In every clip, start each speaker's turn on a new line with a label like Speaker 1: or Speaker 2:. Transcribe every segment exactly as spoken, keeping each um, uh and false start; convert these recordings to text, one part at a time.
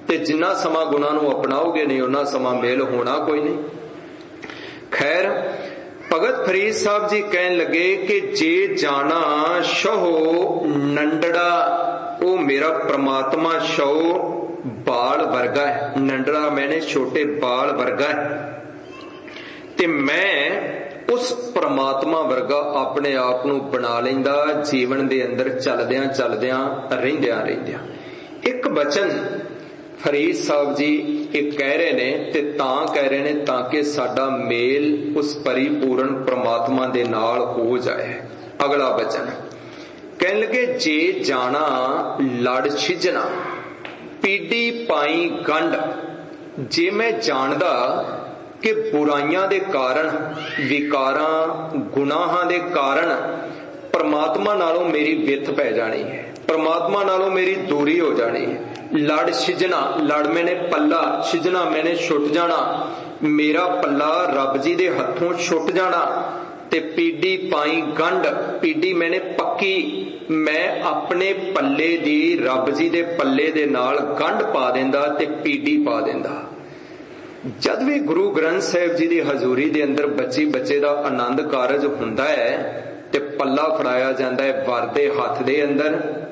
Speaker 1: ते जिन्ना समा गुणां नूं अपनाओगे नहीं उन्ना समा मेल होना कोई नहीं। खैर भगत फरीद साहब जी कहन लगे कि जे जाना शहो नंडड़ा, वो मेरा परमात्मा शहो बाल वर्गा है। नंडड़ा मैंने छोटे बाल वर्गा है, ते मैं उस परमात्मा वर्गा अपने आप नूं बना लैंदा जीवन दे अंदर चलदियां चलदियां रहिंदियां रहिंदियां। एक वचन फरीद साहब जी एक कह रहे ने ते तां कह रहे ने ताकि साडा मेल उस परिपूर्ण परमात्मा दे नाल हो जाए। अगला वचन कहन लगे जे जाना लड़ छिजना पीड़ी पाई गंढ। जे मैं जानदा कि बुराइयां दे कारण विकारां गुनाहां दे कारण परमात्मा नालों मेरी विथ पै जानी है, परमात्मा नालों मेरी दूरी हो जानी है। लड़ छिजना, लड़ मैंने पल्ला, छिजना मैंने छुट जाना, मेरा पल्ला रब जी दे हथों छुट जाना। ते पीड़ी पाई गंढ, पीड़ी मैंने पक्की, मैं अपने पल्ले दी रब जी दे पल्ले दे नाल गंढ पा देंदा ते पीड़ी पा देंदा। जद भी गुरु ग्रंथ साहिब जी दी हजूरी दे अंदर बच्ची बच्चे दा आनंद कारज हुंदा है ते पल्ला फड़ाया जांदा है वर दे हथ दे अंदर,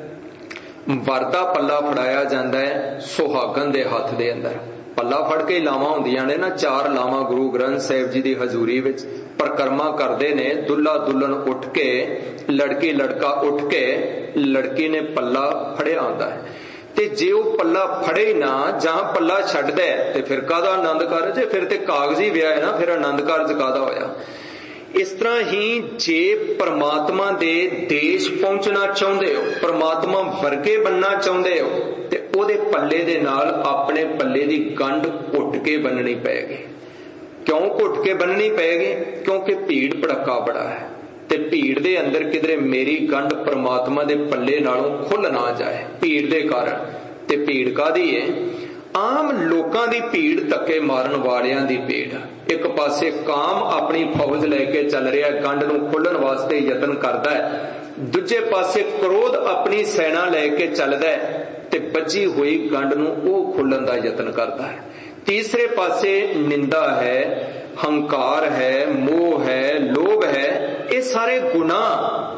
Speaker 1: वरदा पल्ला फड़ाया जांदा है सुहागन दे हथ दे अंदर। पल्ला फड़ के लावां हुंदियां ने ना, चार लावां गुरु ग्रंथ साहिब जी दी हजूरी विच परिक्रमा करदे ने। दुल्हा दुल्हन उठ के, लड़की लड़का उठ के, लड़की ने पल्ला फड़िया हुंदा है ते जे वो पल्ला फड़े ना जहां पल्ला छड्डदा है ते फिर काहदा आनंद कारज है, फिर ते कागजी विआह है ना, फिर आनंद कारज काहदा होया। इस तरह ही जे परमात्मा दे देश पहुंचना चाहुंदे हो, परमात्मा वर्गे बनना चाहुंदे हो ते ओदे पल्ले दे नाल अपने पल्ले दी गंढ घुट के बननी पैगी। क्यों घुट के बननी पैगी? क्योंकि भीड़ भड़का बड़ा है ते भीड़ दे अंदर किधरे मेरी गंढ परमात्मा दे पल्ले नालों खुल ना जाए भीड़ दे कारण। ते भीड़ कादी है? आम लोकां दी भीड़, धक्के मारन वालियां दी भीड़। एक पासे काम अपनी फौज लेके चल रहा है, गंढ नूं खोलण वास्ते यतन करदा है, दूजे पासे क्रोध अपनी सेना लेके चलदा है ते बची हुई गंढ नूं ओह खोलण दा यतन करदा है। तीसरे पासे निंदा है, हंकार है, मोह है, लोभ है, ये सारे गुनाह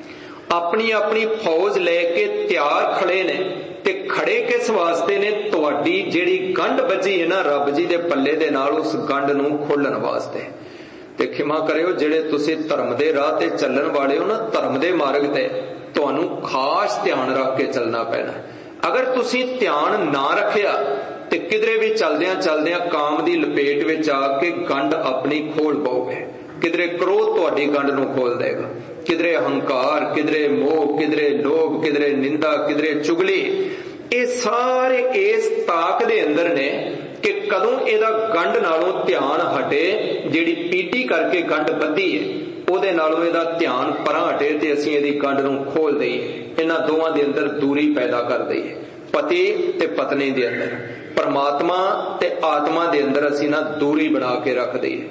Speaker 1: अपनी अपनी फौज लेके तैयार खड़े ने। ते खड़े किस वास्ते ने? तुहाडी जेड़ी गंढ बजी है ना रब जी दे पल्ले दे नाल, उस गंढ नूं खोलण वास्ते। ते खिमा करियो जेड़े तुसीं धर्म दे राह ते चलण वाले हो ना, धर्म दे मार्ग ते तुहानूं खास ध्यान रख के चलना पैना। अगर तुसीं ध्यान ना रखिया ते किधरे भी चलदियां चलदियां काम दी लपेट विच आके गंढ अपनी खोल पाओगे। किधरे क्रोध तुहाडी गंढ नूं खोल देगा, किधरे अहंकार, किधरे मोह, किधरे लोभ, किधरे निंदा, किधरे चुगली। ये सारे इस ताक दे अंदर ने कि कदों एदा गंढ नालों ध्यान हटे, जेड़ी पीटी करके गंढ बद्धी है ओदे नालों एदा ध्यान परां हटे ते असीं एदी गंढ नूं खोल दईए। इन्हां दोवां दे अंदर दूरी पैदा कर दईए, पति ते पत्नी दे अंदर, परमात्मा ते आत्मा दे अंदर असीं ना दूरी बना के रख दईए।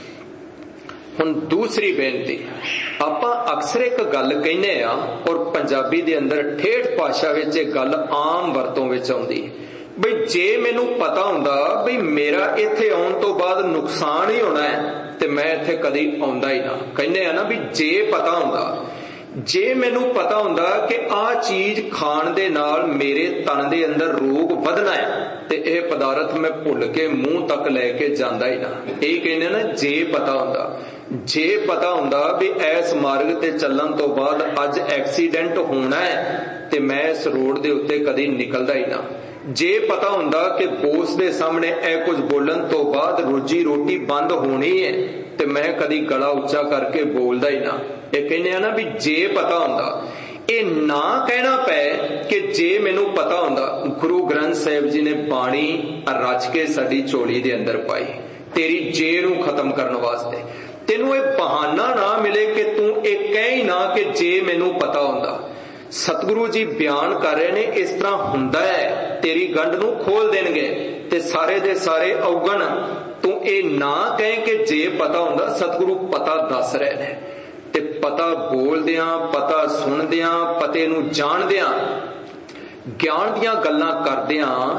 Speaker 1: हुण दूसरी बेनती, आपां अक्सर एक गल कहने आ और पंजाबी दे अंदर ठेठ भाषा विच इह गल आम वरतों विच आउंदी बई जे मैनूं पता हुंदा बई मेरा इत्थे आउण तो बाद नुकसान ही होना है ते मैं इत्थे कदी आउंदा ही ना। कहने आ ना भी जे पता हुंदा, जे मैनूं पता हुंदा कि आ चीज खाण दे नाल मेरे तन दे अंदर रोग वधना है ते इह पदार्थ मैं भुल के मूंह तक लैके जांदा ही ना। यही कहने ना जे पता हुंदा। जे पता हुंदा भी इस मार्ग ते चलण तो बाद अज एक्सीडेंट होना है ते मैं इस रोड दे उत्ते कदी निकलदा ही ना। जे पता हुंदा कि बोस दे सामने ए कुछ बोलन तो बाद रोजी रोटी बंद होनी है ते मैं कदी गला उच्चा करके बोलदा ही ना। ये कहने आ ना भी जे पता हुंदा। ये ना कहना पै कि जे मैनू पता हुंदा। गुरु ग्रंथ साहिब जी ने बाणी रच के साडी झोली दे अंदर पाई तेरी जे नू खत्म करने वास्ते। तेनू ये बहाना ना मिले कि तू एक कह ही ना कि जे मैनू पता हुंदा। सतगुरु जी बयान कर रहे ने इस तरह हुंदा है, तेरी गंढ नू खोल देणगे ते सारे दे सारे अवगण। तू ये ना कहे कि जे पता हुंदा। सतगुरु पता दस रहे ने ते पता बोलदियां, पता सुनदियां, पते नू जाणदियां, ज्ञान दियां गल्लां करदियां